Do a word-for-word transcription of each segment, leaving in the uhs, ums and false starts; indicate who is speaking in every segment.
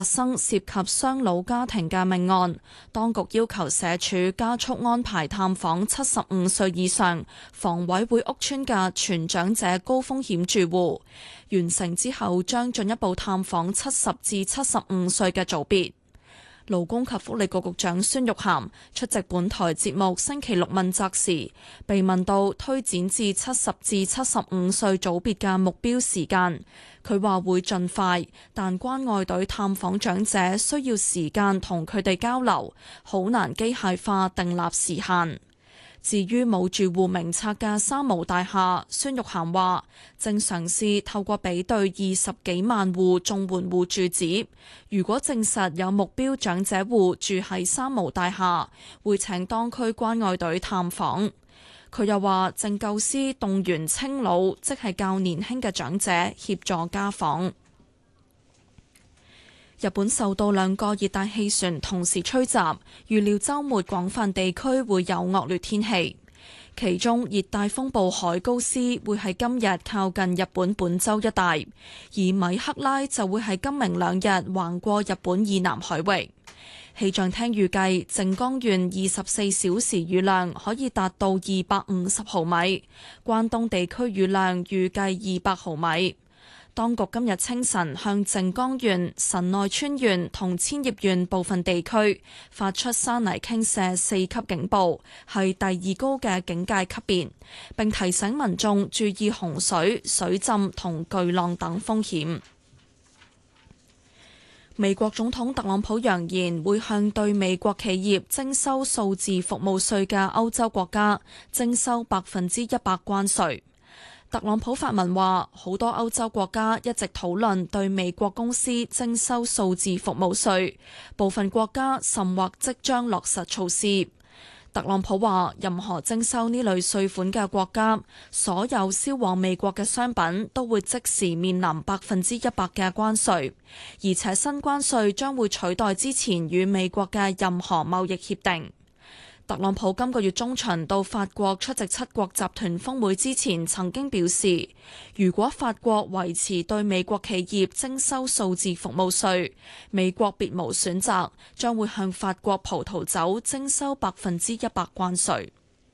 Speaker 1: 發生涉及雙老家庭嘅命案，當局要求社署加速安排探訪七十五歲以上房委會屋邨嘅全長者高風險住戶，完成之後將進一步探訪七十至七十五歲嘅組別。勞工及福利局局長孫玉菡出席本台節目星期六問責時，被問到推展至七十至七十五歲組別嘅目標時間，佢話會盡快，但關愛隊探訪長者需要時間同佢哋交流，好難機械化訂立時限。至於冇住戶名冊嘅三無大廈，孫玉菡話正嘗試透過比對二十幾萬戶綜援戶住址，如果證實有目標長者戶住喺三無大廈，會請當區關愛隊探訪。佢又話正構思動員青老，即係較年輕嘅長者協助家訪。日本受到兩個熱帶氣旋同時吹襲，預料週末廣泛地區會有惡劣天氣。其中熱帶風暴海高斯會喺今日靠近日本本州一帶，而米克拉就會喺今明兩日橫過日本以南海域。氣象廳預計靜岡縣二十四小時雨量可以達到二百五十毫米，關東地區雨量預計二百毫米。當局今日清晨向靜岡縣、神奈川縣同千葉縣部分地區發出山泥傾瀉四級警報，係第二高嘅警戒級別，並提醒民眾注意洪水、水浸同巨浪等風險。美國總統特朗普揚言會向對美國企業徵收數字服務稅嘅歐洲國家徵收百分之一百關稅。特朗普發文話，好多歐洲國家一直討論對美國公司徵收數字服務稅，部分國家甚或即將落實措施。特朗普話，任何徵收呢類稅款嘅國家，所有銷往美國嘅商品都會即時面臨百分之一百嘅關稅，而且新關稅將會取代之前與美國嘅任何貿易協定。特朗普今個月中旬到法國出席七國集團峰會之前，曾經表示，如果法國維持對美國企業徵收數字服務稅，美國別無選擇，將會向法國葡萄酒徵收百分之一百關稅。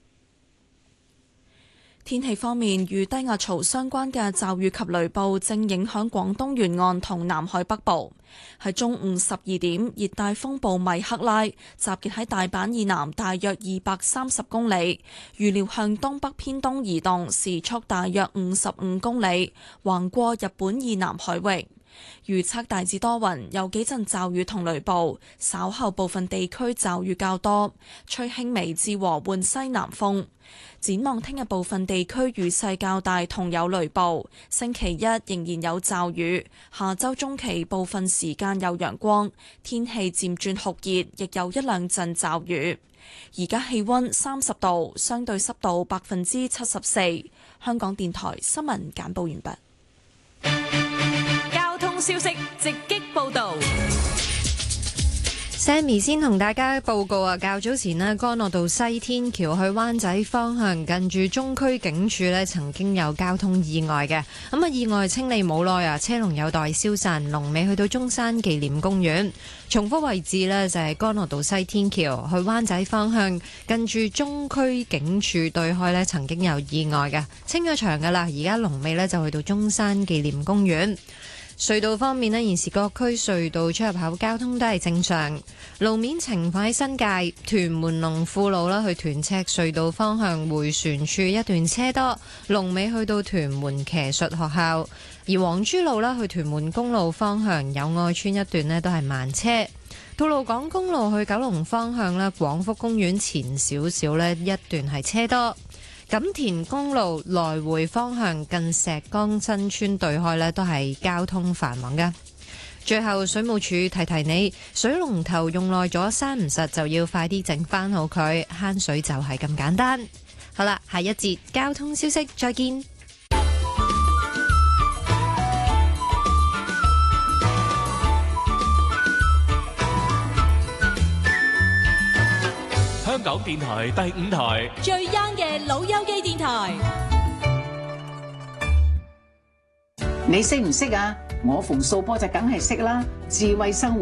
Speaker 1: 天氣方面，與低壓槽相關嘅驟雨及雷暴正影響廣東沿岸同南海北部。喺中午十二點，熱帶風暴米克拉集結喺大阪以南大約二百三十公里，預料向東北偏東移動，時速大約五十五公里，橫過日本以南海域。預測大致多雲，有幾陣驟雨同雷暴，稍後部分地區驟雨較多，吹輕微至和緩西南風。展望聽日部分地區雨勢較大同有雷暴，星期一仍然有驟雨，下週中期部分時間有陽光，天氣漸轉酷熱，亦有一兩陣驟雨。而家氣溫三十度，相對濕度百分之七十四。香港電台新聞簡報完畢。
Speaker 2: 交通消息直擊報道。
Speaker 3: Sammy 先同大家報告啊，較早前呢，干諾道西天橋去灣仔方向近住中區警署呢，曾經有交通意外嘅。咁啊，意外清理冇耐啊，車龍有待消散，龍尾去到中山紀念公園。重複位置呢，就係干諾道西天橋去灣仔方向近住中區警署對開呢，曾經有意外嘅，清咗場噶啦，而家龍尾呢，就去到中山紀念公園。隧道方面呢，現時各區隧道出入口交通都係正常。路面情況喺新界屯門龍富路啦，去屯赤隧道方向迴旋處一段車多，龍尾去到屯門騎術學校。而黃珠路啦，去屯門公路方向友愛村一段呢，都係慢車。吐露港公路去九龍方向呢，廣福公園前少少呢，一段係車多。錦田公路來回方向近石崗新村對開呢，都係交通繁忙嘅。最後水務署提提你，水龍頭用耐咗閂唔實，就要快啲整翻好佢，慳水就係咁簡單。好啦，下一節交通消息再見。
Speaker 4: 香港電台第五台
Speaker 2: 最 young 嘅老友記電台。
Speaker 5: 你識唔識啊？我逢掃波就梗係識啦，智慧生活。